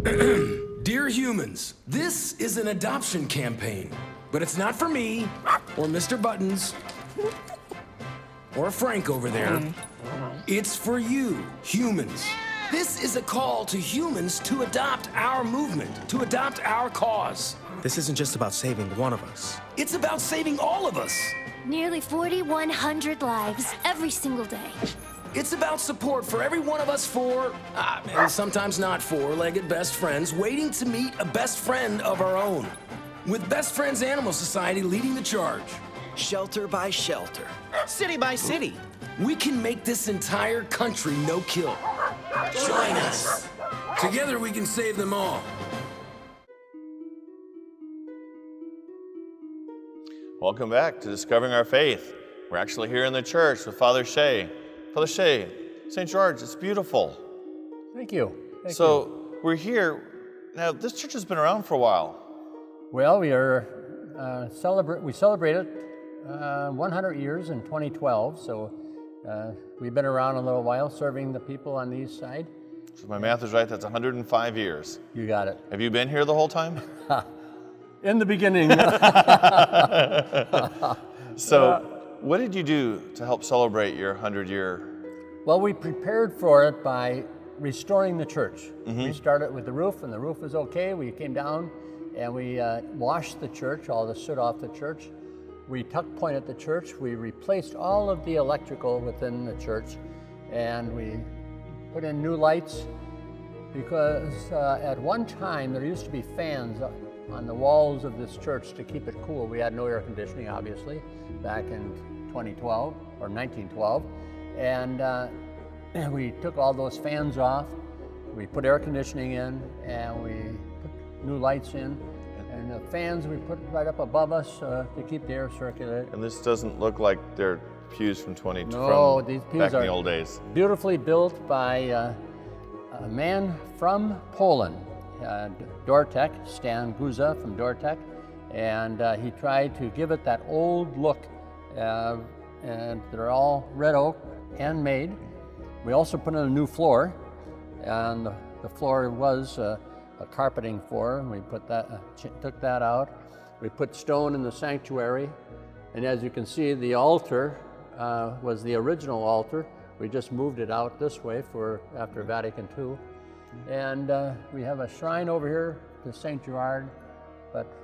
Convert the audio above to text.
Dear humans, this is an adoption campaign, but it's not for me, or Mr. Buttons, or Frank over there. It's for you, humans. This is a call to humans to adopt our movement, to adopt our cause. This isn't just about saving one of us. It's about saving all of us. Nearly 4,100 lives every single day. It's about support for every one of us four, and sometimes not four-legged best friends waiting to meet a best friend of our own. With Best Friends Animal Society leading the charge. Shelter by shelter, city by city. We can make this entire country no-kill. Join us. Together we can save them all. Welcome back to Discovering Our Faith. We're actually here in the church with Father Shea. Father Shea, St. George, it's beautiful. Thank you. We're here. Now, this church has been around for a while. Well, we celebrated 100 years in 2012, so we've been around a little while serving the people on the east side. So if my math is right, that's 105 years. You got it. Have you been here the whole time? In the beginning. So, what did you do to help celebrate your 100-year? Well, we prepared for it by restoring the church. We started with the roof, and the roof was okay. We came down and we washed the church, all the soot off the church. We tuck pointed the church. We replaced all of the electrical within the church, and we put in new lights because at one time there used to be fans on the walls of this church to keep it cool. We had no air conditioning, obviously, back in 2012 or 1912, and we took all those fans off. We put air conditioning in, and we put new lights in, and the fans we put right up above us to keep the air circulating. And this doesn't look like they're pews from these pews back in are the old days. Beautifully built by a man from Poland, Dortek, Stan Guza from Dortek, and he tried to give it that old look, and they're all red oak handmade. We also put in a new floor, and the floor was a carpeting floor, and we put that, took that out. We put stone in the sanctuary, and as you can see, the altar was the original altar. We just moved it out this way for after Vatican II. And we have a shrine over here to St. Gerard, but